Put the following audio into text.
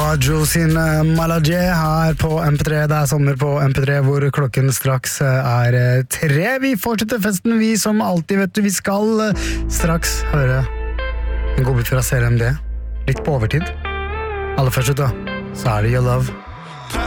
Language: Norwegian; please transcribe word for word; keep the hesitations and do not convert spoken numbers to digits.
Quadro sin uh, Malaje her på M P tre. Det er sommer på M P tre hvor klokken straks uh, er uh, tre. Vi fortsetter festen, vi som alltid, vet du. Vi skal uh, straks høre en godbit fra C L M D. Litt på overtid. Aller først ut da, så er det Your Love.